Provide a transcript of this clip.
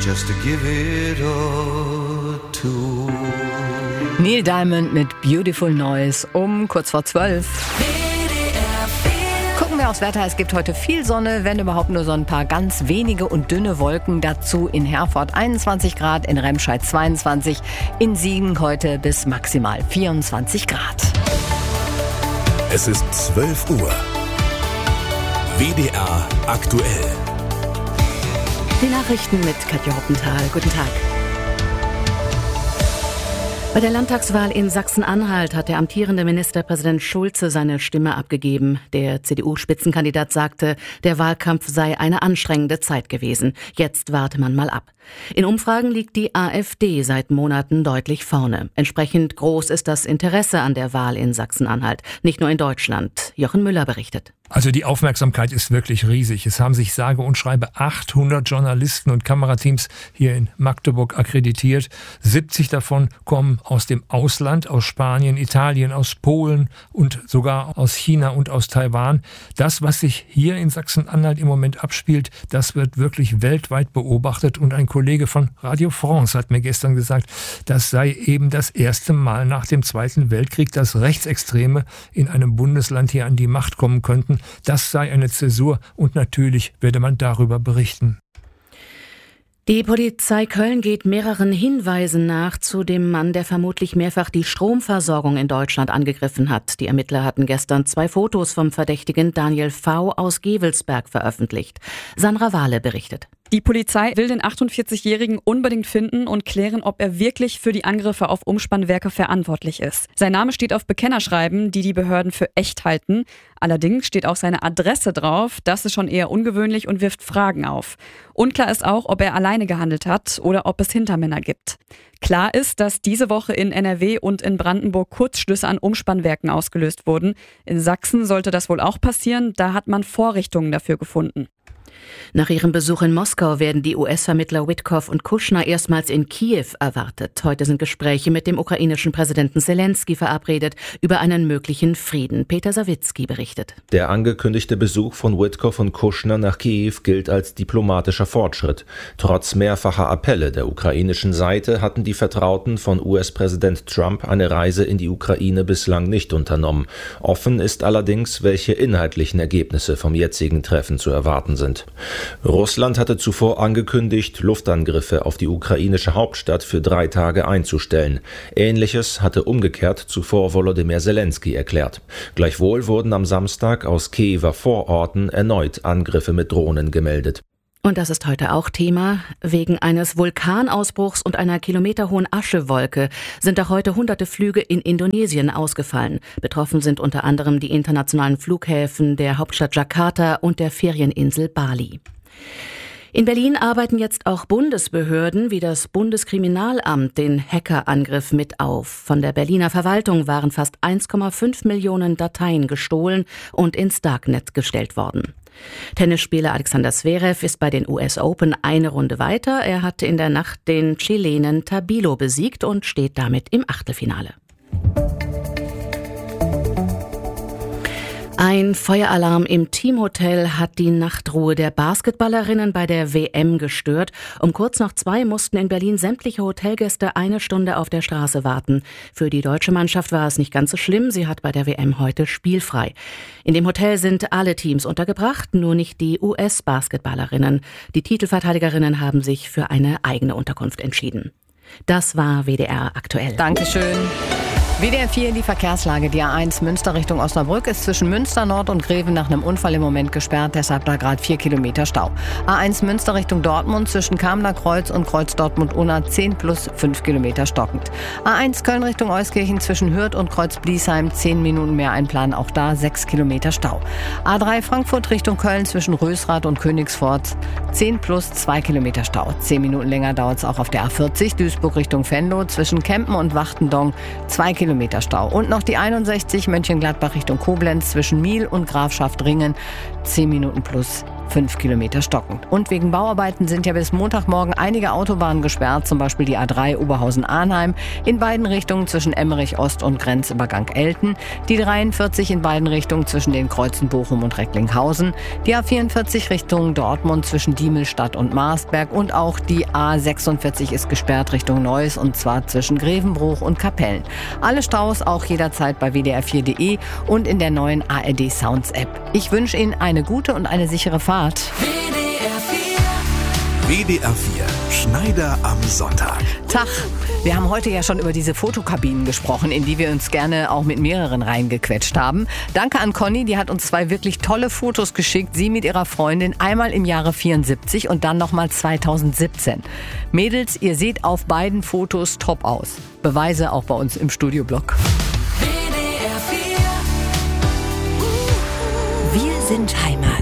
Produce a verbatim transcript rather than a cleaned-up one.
just to give it a two. Neil Diamond mit Beautiful Noise um kurz vor zwölf. Gucken wir aufs Wetter. Es gibt heute viel Sonne, wenn überhaupt nur so ein paar ganz wenige und dünne Wolken. Dazu in Herford einundzwanzig Grad, in Remscheid zweiundzwanzig, in Siegen heute bis maximal vierundzwanzig Grad. Es ist zwölf Uhr. W D R aktuell. Die Nachrichten mit Katja Hoppenthal. Guten Tag. Bei der Landtagswahl in Sachsen-Anhalt hat der amtierende Ministerpräsident Schulze seine Stimme abgegeben. Der C D U-Spitzenkandidat sagte, der Wahlkampf sei eine anstrengende Zeit gewesen. Jetzt warte man mal ab. In Umfragen liegt die AfD seit Monaten deutlich vorne. Entsprechend groß ist das Interesse an der Wahl in Sachsen-Anhalt. Nicht nur in Deutschland. Jochen Müller berichtet. Also die Aufmerksamkeit ist wirklich riesig. Es haben sich sage und schreibe achthundert Journalisten und Kamerateams hier in Magdeburg akkreditiert. siebzig davon kommen aus dem Ausland, aus Spanien, Italien, aus Polen und sogar aus China und aus Taiwan. Das, was sich hier in Sachsen-Anhalt im Moment abspielt, das wird wirklich weltweit beobachtet. Und ein Kollege von Radio France hat mir gestern gesagt, das sei eben das erste Mal nach dem Zweiten Weltkrieg, dass Rechtsextreme in einem Bundesland hier an die Macht kommen könnten. Das sei eine Zäsur und natürlich werde man darüber berichten. Die Polizei Köln geht mehreren Hinweisen nach zu dem Mann, der vermutlich mehrfach die Stromversorgung in Deutschland angegriffen hat. Die Ermittler hatten gestern zwei Fotos vom Verdächtigen Daniel V. aus Gevelsberg veröffentlicht. Sandra Wahle berichtet. Die Polizei will den achtundvierzigjährigen unbedingt finden und klären, ob er wirklich für die Angriffe auf Umspannwerke verantwortlich ist. Sein Name steht auf Bekennerschreiben, die die Behörden für echt halten. Allerdings steht auch seine Adresse drauf. Das ist schon eher ungewöhnlich und wirft Fragen auf. Unklar ist auch, ob er alleine gehandelt hat oder ob es Hintermänner gibt. Klar ist, dass diese Woche in N R W und in Brandenburg Kurzschlüsse an Umspannwerken ausgelöst wurden. In Sachsen sollte das wohl auch passieren. Da hat man Vorrichtungen dafür gefunden. Nach ihrem Besuch in Moskau werden die U S-Vermittler Witkoff und Kushner erstmals in Kiew erwartet. Heute sind Gespräche mit dem ukrainischen Präsidenten Zelensky verabredet über einen möglichen Frieden. Peter Sawicki berichtet. Der angekündigte Besuch von Witkoff und Kushner nach Kiew gilt als diplomatischer Fortschritt. Trotz mehrfacher Appelle der ukrainischen Seite hatten die Vertrauten von U S-Präsident Trump eine Reise in die Ukraine bislang nicht unternommen. Offen ist allerdings, welche inhaltlichen Ergebnisse vom jetzigen Treffen zu erwarten sind. Russland hatte zuvor angekündigt, Luftangriffe auf die ukrainische Hauptstadt für drei Tage einzustellen. Ähnliches hatte umgekehrt zuvor Volodymyr Zelensky erklärt. Gleichwohl wurden am Samstag aus Kiewer Vororten erneut Angriffe mit Drohnen gemeldet. Und das ist heute auch Thema. Wegen eines Vulkanausbruchs und einer kilometerhohen Aschewolke sind auch heute hunderte Flüge in Indonesien ausgefallen. Betroffen sind unter anderem die internationalen Flughäfen der Hauptstadt Jakarta und der Ferieninsel Bali. In Berlin arbeiten jetzt auch Bundesbehörden wie das Bundeskriminalamt den Hackerangriff mit auf. Von der Berliner Verwaltung waren fast eins Komma fünf Millionen Dateien gestohlen und ins Darknet gestellt worden. Tennisspieler Alexander Zverev ist bei den U S Open eine Runde weiter. Er hatte in der Nacht den Chilenen Tabilo besiegt und steht damit im Achtelfinale. Ein Feueralarm im Teamhotel hat die Nachtruhe der Basketballerinnen bei der W M gestört. Um kurz nach zwei mussten in Berlin sämtliche Hotelgäste eine Stunde auf der Straße warten. Für die deutsche Mannschaft war es nicht ganz so schlimm. Sie hat bei der W M heute spielfrei. In dem Hotel sind alle Teams untergebracht, nur nicht die U S-Basketballerinnen. Die Titelverteidigerinnen haben sich für eine eigene Unterkunft entschieden. Das war W D R aktuell. Dankeschön. W D R vier, die Verkehrslage. Die A eins Münster Richtung Osnabrück ist zwischen Münster Nord und Greven nach einem Unfall im Moment gesperrt, deshalb da gerade vier Kilometer Stau. A eins Münster Richtung Dortmund zwischen Kamener Kreuz und Kreuz Dortmund-Unna zehn plus fünf Kilometer stockend. A eins Köln Richtung Euskirchen zwischen Hürth und Kreuz Bliesheim zehn Minuten mehr einplanen, auch da sechs Kilometer Stau. A drei Frankfurt Richtung Köln zwischen Rösrath und Königsforst zehn plus zwei Kilometer Stau. zehn Minuten länger dauert es auch auf der A vierzig Duisburg Richtung Venlo zwischen Kempen und Wachtendong zwei Kilometer Stau. Und noch die einundsechzig Mönchengladbach Richtung Koblenz zwischen Miel und Grafschaft Ringen zehn Minuten plus fünf Kilometer stockend. Und wegen Bauarbeiten sind ja bis Montagmorgen einige Autobahnen gesperrt, zum Beispiel die A drei Oberhausen-Arnheim, in beiden Richtungen zwischen Emmerich Ost und Grenzübergang Elten, die dreiundvierzig in beiden Richtungen zwischen den Kreuzen Bochum und Recklinghausen, die A vierundvierzig Richtung Dortmund zwischen Diemelstadt und Marsberg und auch die A sechsundvierzig ist gesperrt Richtung Neuss und zwar zwischen Grevenbruch und Kapellen. Alle Staus auch jederzeit bei w d r vier punkt d e und in der neuen A R D Sounds App. Ich wünsche Ihnen eine gute und eine sichere Fahrt. W D R vier, Schneider am Sonntag. Tag. Wir haben heute ja schon über diese Fotokabinen gesprochen, in die wir uns gerne auch mit mehreren reingequetscht haben. Danke an Conny, die hat uns zwei wirklich tolle Fotos geschickt. Sie mit ihrer Freundin, einmal im Jahre vierundsiebzig und dann nochmal zweitausendsiebzehn. Mädels, ihr seht auf beiden Fotos top aus. Beweise auch bei uns im Studioblog. Wir sind Heimat.